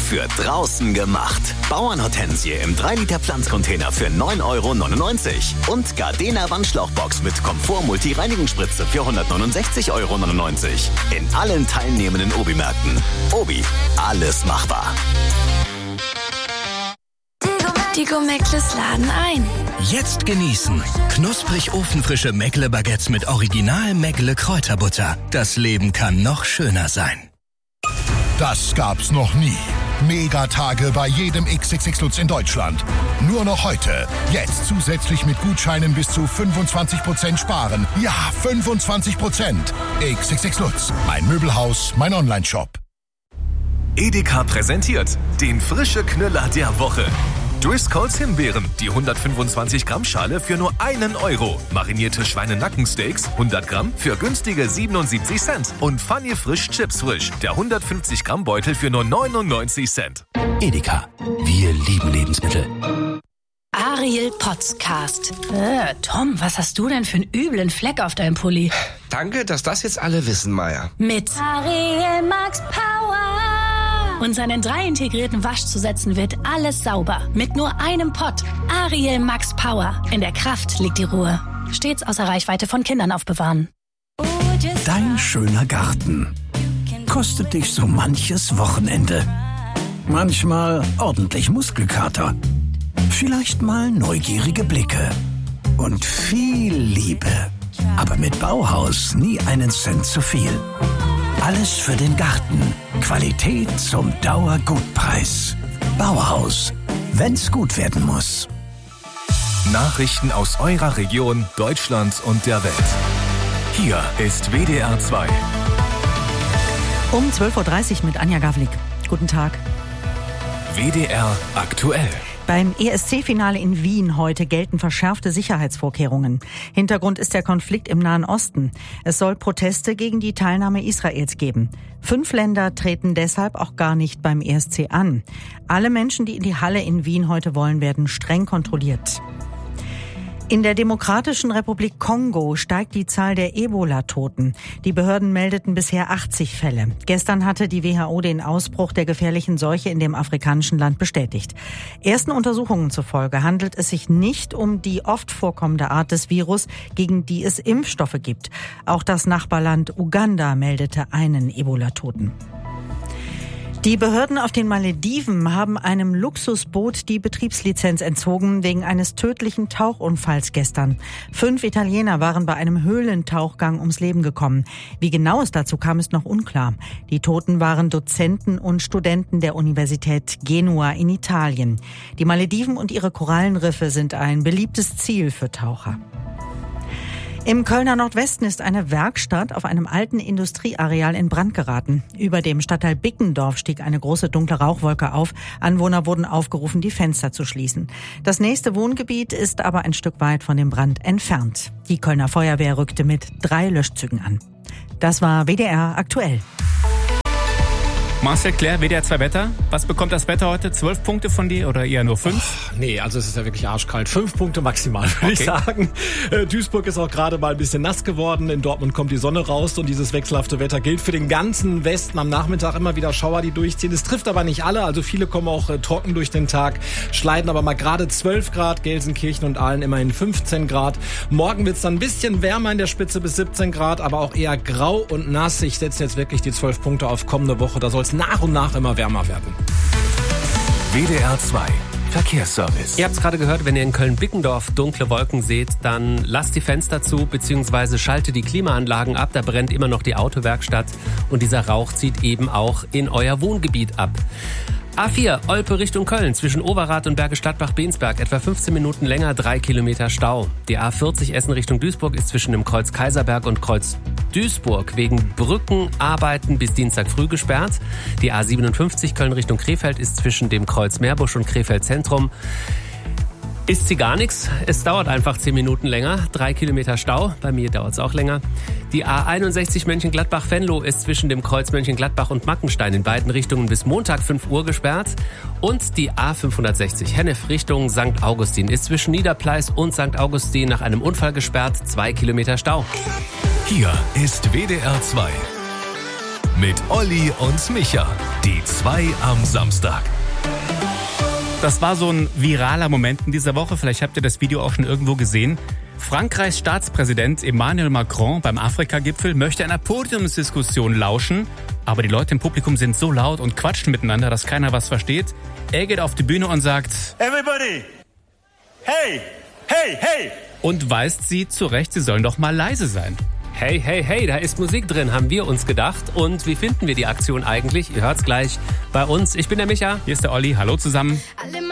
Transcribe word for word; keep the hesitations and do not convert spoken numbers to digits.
für draußen gemacht. Bauernhortensie im drei Liter Pflanzcontainer für neun Euro neunundneunzig. Und Gardena Wandschlauchbox mit Komfort-Multi-Reinigungsspritze für hundertneunundsechzig Euro neunundneunzig. In allen teilnehmenden Obi-Märkten. Obi, alles machbar. Die Gomeckles laden ein. Jetzt genießen. Knusprig ofenfrische Meckle-Baguettes mit Original Meckle-Kräuterbutter. Das Leben kann noch schöner sein. Das gab's noch nie. Megatage bei jedem X X X Lutz in Deutschland. Nur noch heute. Jetzt zusätzlich mit Gutscheinen bis zu fünfundzwanzig Prozent sparen. Ja, fünfundzwanzig Prozent. X X X Lutz. Mein Möbelhaus, mein Onlineshop. Edeka präsentiert den frische Knüller der Woche. Driscolls Himbeeren, die hundertfünfundzwanzig Gramm Schale für nur einen Euro. Marinierte Schweinenackensteaks, hundert Gramm für günstige siebenundsiebzig Cent. Und Funny Frisch Chips Frisch, der hundertfünfzig Gramm Beutel für nur neunundneunzig Cent. Edeka, wir lieben Lebensmittel. Ariel Podcast. Äh, Tom, was hast du denn für einen üblen Fleck auf deinem Pulli? Danke, dass das jetzt alle wissen, Maya. Mit Ariel Max Power. Und seinen drei integrierten Waschzusätzen wird alles sauber. Mit nur einem Pott. Ariel Max Power. In der Kraft liegt die Ruhe. Stets außer Reichweite von Kindern aufbewahren. Dein schöner Garten kostet dich so manches Wochenende. Manchmal ordentlich Muskelkater. Vielleicht mal neugierige Blicke. Und viel Liebe. Aber mit Bauhaus nie einen Cent zu viel. Alles für den Garten. Qualität zum Dauergutpreis. Bauhaus. Wenn's gut werden muss. Nachrichten aus eurer Region, Deutschland und der Welt. Hier ist W D R zwei. Um zwölf Uhr dreißig mit Anja Gavlik. Guten Tag. W D R aktuell. Beim E S C-Finale in Wien heute gelten verschärfte Sicherheitsvorkehrungen. Hintergrund ist der Konflikt im Nahen Osten. Es soll Proteste gegen die Teilnahme Israels geben. Fünf Länder treten deshalb auch gar nicht beim E S C an. Alle Menschen, die in die Halle in Wien heute wollen, werden streng kontrolliert. In der Demokratischen Republik Kongo steigt die Zahl der Ebola-Toten. Die Behörden meldeten bisher achtzig Fälle. Gestern hatte die W H O den Ausbruch der gefährlichen Seuche in dem afrikanischen Land bestätigt. Ersten Untersuchungen zufolge handelt es sich nicht um die oft vorkommende Art des Virus, gegen die es Impfstoffe gibt. Auch das Nachbarland Uganda meldete einen Ebola-Toten. Die Behörden auf den Malediven haben einem Luxusboot die Betriebslizenz entzogen wegen eines tödlichen Tauchunfalls gestern. Fünf Italiener waren bei einem Höhlentauchgang ums Leben gekommen. Wie genau es dazu kam, ist noch unklar. Die Toten waren Dozenten und Studenten der Universität Genua in Italien. Die Malediven und ihre Korallenriffe sind ein beliebtes Ziel für Taucher. Im Kölner Nordwesten ist eine Werkstatt auf einem alten Industrieareal in Brand geraten. Über dem Stadtteil Bickendorf stieg eine große dunkle Rauchwolke auf. Anwohner wurden aufgerufen, die Fenster zu schließen. Das nächste Wohngebiet ist aber ein Stück weit von dem Brand entfernt. Die Kölner Feuerwehr rückte mit drei Löschzügen an. Das war W D R aktuell. Marcel Claire, W D R zwei Wetter. Was bekommt das Wetter heute? Zwölf Punkte von dir oder eher nur fünf? Oh, nee, also es ist ja wirklich arschkalt. Fünf Punkte maximal, würde okay. ich sagen. Äh, Duisburg ist auch gerade mal ein bisschen nass geworden. In Dortmund kommt die Sonne raus und dieses wechselhafte Wetter gilt für den ganzen Westen. Am Nachmittag immer wieder Schauer, die durchziehen. Es trifft aber nicht alle, also viele kommen auch äh, trocken durch den Tag. Schleiden aber mal gerade zwölf Grad, Gelsenkirchen und Aalen immerhin fünfzehn Grad. Morgen wird es dann ein bisschen wärmer in der Spitze bis siebzehn Grad, aber auch eher grau und nass. Ich setze jetzt wirklich die zwölf Punkte auf kommende Woche. Da soll es nach und nach immer wärmer werden. W D R zwei Verkehrsservice. Ihr habt es gerade gehört, wenn ihr in Köln-Bickendorf dunkle Wolken seht, dann lasst die Fenster zu bzw. schaltet die Klimaanlagen ab. Da brennt immer noch die Autowerkstatt und dieser Rauch zieht eben auch in euer Wohngebiet ab. A vier, Olpe Richtung Köln, zwischen Overath und Bergisch Gladbach-Bensberg, etwa fünfzehn Minuten länger, drei Kilometer Stau. Die A vierzig Essen Richtung Duisburg ist zwischen dem Kreuz Kaiserberg und Kreuz Duisburg wegen Brückenarbeiten bis Dienstag früh gesperrt. Die A siebenundfünfzig Köln Richtung Krefeld ist zwischen dem Kreuz Meerbusch und Krefeld Zentrum. Ist sie gar nichts. Es dauert einfach zehn Minuten länger. Drei Kilometer Stau. Bei mir dauert es auch länger. Die A einundsechzig Mönchengladbach-Venlo ist zwischen dem Kreuz Mönchengladbach und Mackenstein in beiden Richtungen bis Montag fünf Uhr gesperrt. Und die A fünfhundertsechzig Hennef Richtung Sankt Augustin ist zwischen Niederpleis und Sankt Augustin nach einem Unfall gesperrt. Zwei Kilometer Stau. Hier ist W D R zwei. mit Olli und Micha. Die zwei am Samstag. Das war so ein viraler Moment in dieser Woche. Vielleicht habt ihr das Video auch schon irgendwo gesehen. Frankreichs Staatspräsident Emmanuel Macron beim Afrika-Gipfel möchte einer Podiumsdiskussion lauschen. Aber die Leute im Publikum sind so laut und quatschen miteinander, dass keiner was versteht. Er geht auf die Bühne und sagt: Everybody! Hey! Hey! Hey! Und weist sie zurecht, sie sollen doch mal leise sein. Hey, hey, hey, da ist Musik drin, haben wir uns gedacht. Und wie finden wir die Aktion eigentlich? Ihr hört's gleich bei uns. Ich bin der Micha. Hier ist der Olli. Hallo zusammen.